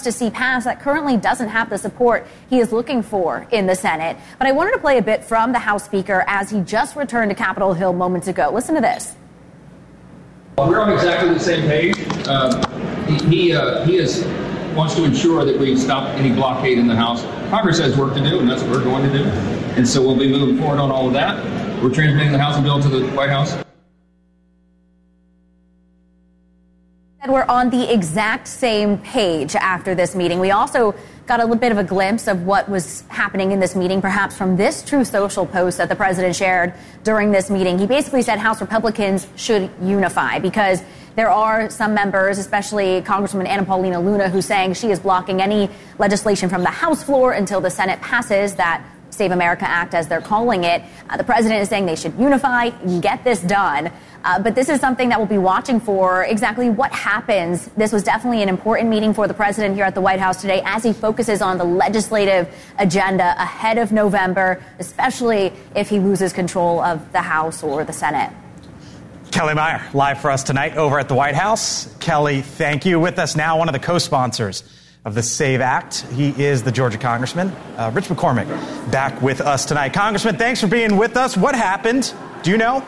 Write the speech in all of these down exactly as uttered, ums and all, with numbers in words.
to see passed that currently doesn't have the support he is looking for in the Senate. But I wanted to play a bit from the House Speaker as he just returned to Capitol Hill moments ago. Listen to this. We're on exactly the same page. Uh, he he, uh, he is, wants to ensure that we stop any blockade in the House. Congress has work to do, and that's what we're going to do. And so we'll be moving forward on all of that. We're transmitting the House bill to the White House. And we're on the exact same page after this meeting. We also got a little bit of a glimpse of what was happening in this meeting, perhaps from this Truth Social post that the president shared during this meeting. He basically said House Republicans should unify because there are some members, especially Congresswoman Anna Paulina Luna, who's saying she is blocking any legislation from the House floor until the Senate passes that Save America Act, as they're calling it. Uh, the president is saying they should unify and get this done. Uh, but this is something that we'll be watching for exactly what happens. This was definitely an important meeting for the president here at the White House today as he focuses on the legislative agenda ahead of November, especially if he loses control of the House or the Senate. Kelly Meyer, live for us tonight over at the White House. Kelly, thank you. With us now, one of the co-sponsors of the SAVE Act. He is the Georgia Congressman, uh, Rich McCormick, back with us tonight. Congressman, thanks for being with us. What happened? Do you know?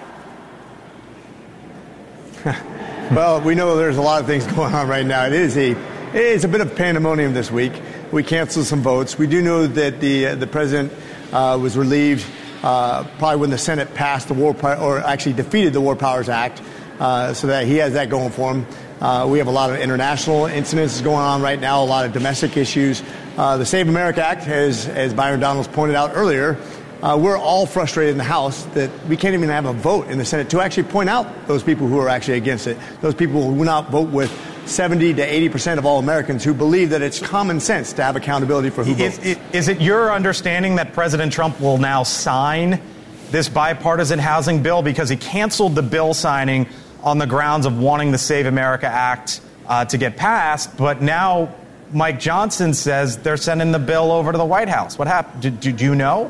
Well, we know there's a lot of things going on right now. It is a, it is a bit of pandemonium this week. We canceled some votes. We do know that the uh, the president uh, was relieved uh, probably when the Senate passed the war, or actually defeated the War Powers Act, uh, so that he has that going for him. Uh, we have a lot of international incidents going on right now, a lot of domestic issues. Uh, the Save America Act, as, as Byron Donalds pointed out earlier, uh, we're all frustrated in the House that we can't even have a vote in the Senate to actually point out those people who are actually against it, those people who will not vote with seventy to eighty percent of all Americans who believe that it's common sense to have accountability for who is, votes. Is, is it your understanding that President Trump will now sign this bipartisan housing bill because he canceled the bill signing on the grounds of wanting the Save America Act uh, to get passed, but now Mike Johnson says they're sending the bill over to the White House? What happened? Do, do, do you know?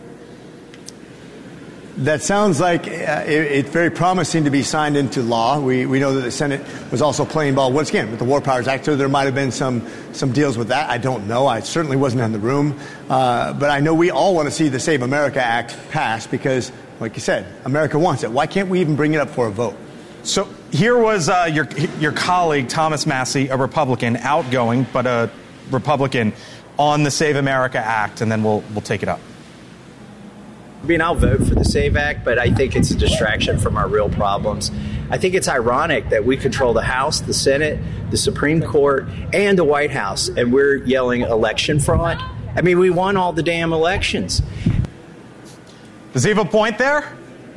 That sounds like uh, it, it's very promising to be signed into law. We we know that the Senate was also playing ball once again with the War Powers Act, so there might have been some some deals with that. I don't know. I certainly wasn't in the room, uh, but I know we all want to see the Save America Act passed because, like you said, America wants it. Why can't we even bring it up for a vote? So here was uh, your your colleague, Thomas Massie, a Republican, outgoing, but a Republican, on the Save America Act, and then we'll we'll take it up. I mean, I'll vote for the SAVE Act, but I think it's a distraction from our real problems. I think it's ironic that we control the House, the Senate, the Supreme Court, and the White House, and we're yelling election fraud. I mean, we won all the damn elections. Does he have a point there?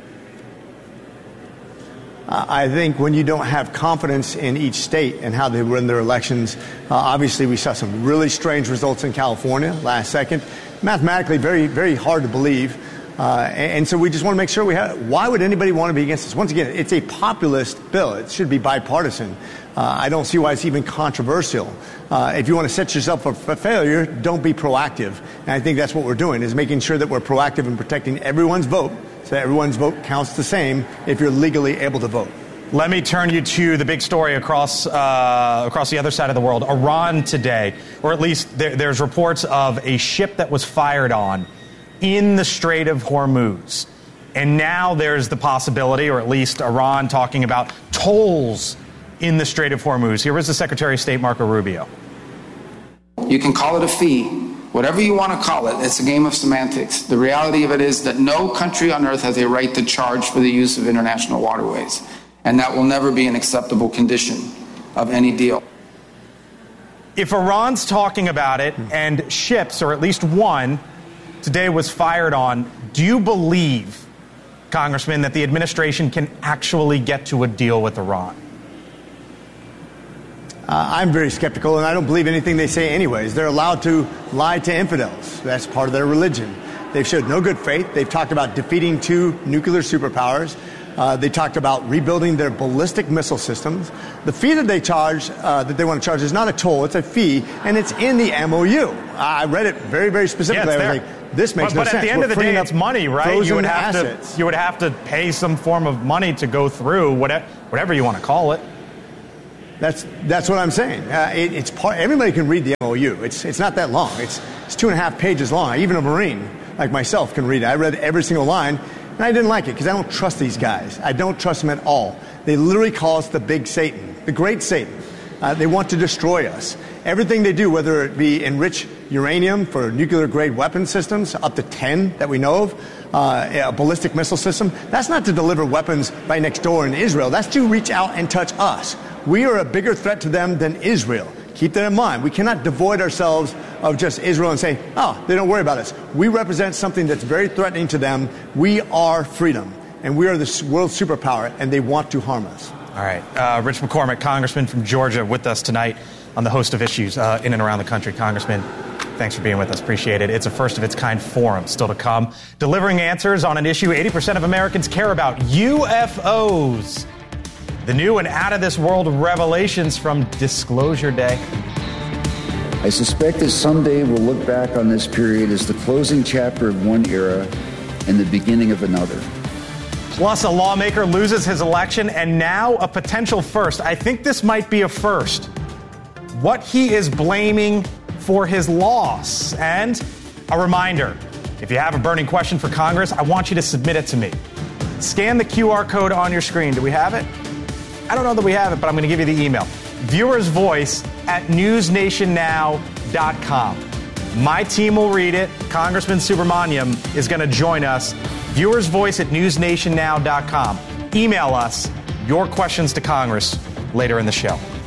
Uh, I think when you don't have confidence in each state and how they run their elections, uh, obviously we saw some really strange results in California last second. Mathematically, very, very hard to believe. Uh, and, and so we just want to make sure we have. Why would anybody want to be against this? Once again, it's a populist bill. It should be bipartisan. Uh, I don't see why it's even controversial. Uh, if you want to set yourself up for failure, don't be proactive. And I think that's what we're doing, is making sure that we're proactive in protecting everyone's vote so that everyone's vote counts the same if you're legally able to vote. Let me turn you to the big story across uh, across the other side of the world. Iran today, or at least there, there's reports of a ship that was fired on in the Strait of Hormuz. And now there's the possibility, or at least Iran talking about tolls in the Strait of Hormuz. Here is the Secretary of State, Marco Rubio. You can call it a fee, whatever you want to call it. It's a game of semantics. The reality of it is that no country on earth has a right to charge for the use of international waterways. And that will never be an acceptable condition of any deal. If Iran's talking about it and ships, or at least one, today was fired on, do you believe, Congressman, that the administration can actually get to a deal with Iran? Uh, I'm very skeptical, and I don't believe anything they say anyways. They're allowed to lie to infidels. That's part of their religion. They've showed no good faith. They've talked about defeating two nuclear superpowers. Uh, they talked about rebuilding their ballistic missile systems. The fee that they charge, uh, that they want to charge, is not a toll, it's a fee, and it's in the M O U. I read it very, very specifically. Yeah, I was like, this makes but, no but sense. But at the end We're of the day, it's money, right? You would have assets. to you would have to pay some form of money to go through whatever, whatever you want to call it. That's that's what I'm saying. Uh, it, it's part. Everybody can read the M O U. It's it's not that long. It's it's two and a half pages long. Even a Marine like myself can read it. I read every single line, and I didn't like it because I don't trust these guys. I don't trust them at all. They literally call us the big Satan, the great Satan. Uh, they want to destroy us. Everything they do, whether it be enrich uranium for nuclear-grade weapon systems, up to ten that we know of, uh, a ballistic missile system, that's not to deliver weapons right next door in Israel. That's to reach out and touch us. We are a bigger threat to them than Israel. Keep that in mind. We cannot devoid ourselves of just Israel and say, oh, they don't worry about us. We represent something that's very threatening to them. We are freedom, and we are the world superpower, and they want to harm us. All right. Uh, Rich McCormick, Congressman from Georgia, with us tonight on the host of issues uh, in and around the country. Congressman, thanks for being with us. Appreciate it. It's a first-of-its-kind forum still to come, delivering answers on an issue eighty percent of Americans care about, U F Os. The new and out-of-this-world revelations from Disclosure Day. I suspect that someday we'll look back on this period as the closing chapter of one era and the beginning of another. Plus, a lawmaker loses his election, and now a potential first. I think this might be a first. What he is blaming for his loss. And a reminder, if you have a burning question for Congress, I want you to submit it to me. Scan the Q R code on your screen. Do we have it? I don't know that we have it, but I'm going to give you the email. Viewer's voice at news nation now dot com. My team will read it. Congressman Subramaniam is going to join us. Viewer's voice at news nation now dot com. Email us your questions to Congress later in the show.